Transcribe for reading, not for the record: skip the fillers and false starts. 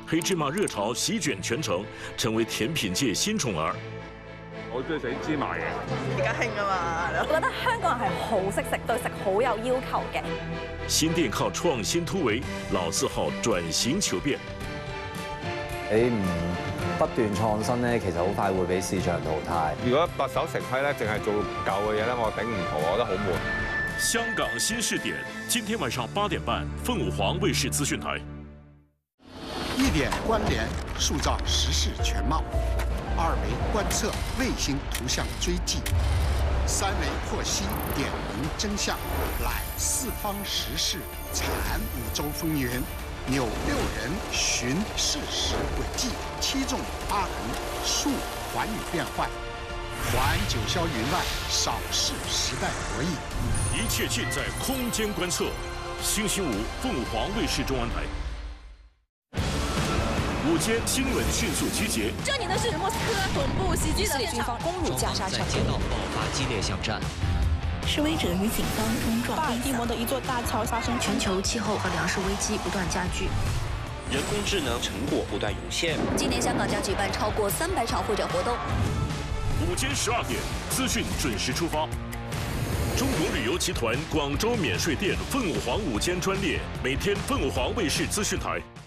黑芝麻熱潮席捲全城，成為甜品界新寵兒。 我最食芝麻嘢， 而家興啊嘛！ 我覺得香港人係好識食，對食好有要求嘅。 新店靠創新突圍，老字號轉型求變。 你唔不斷創新咧，其實好快會俾市場淘汰。 如果白手成規咧，淨係做舊嘅嘢咧，我頂唔住，我覺得好悶。 香港新視點，今天晚上8點半，鳳舞凰衛視資訊台。 1點關聯，塑造時事全貌；2維觀測，衛星圖像追跡；3維剖析，點明真相；來四方時事，產5洲風雲。紐6人尋事實軌跡，7縱8橫，數寰宇變幻，環九霄雲外，少視時代博弈。 一切盡在空間觀測。星期5，鳳舞凰衛視中安台。午間新聞迅速集結。 這裡呢是莫斯科總部襲擊的現場， 攻入加沙城， 在街道爆發激烈巷戰。 示威者與警方衝撞。 巴爾的摩的一座大橋發生。 全球氣候和糧食危機不斷加劇， 人工智能成果不斷湧現。 今年香港將舉辦超過300場會展活動。 午間12點，資訊準時出發。中國旅遊集團廣州免稅店鳳舞凰午間專列，每天鳳舞凰衛視資訊台。